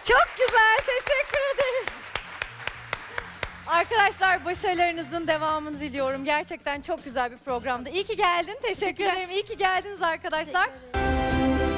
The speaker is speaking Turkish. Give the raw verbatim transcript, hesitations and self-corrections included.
Çok güzel, teşekkür ederiz. Arkadaşlar başarılarınızın devamını diliyorum. Gerçekten çok güzel bir programdı. İyi ki geldin, teşekkür ederim. İyi ki geldiniz arkadaşlar.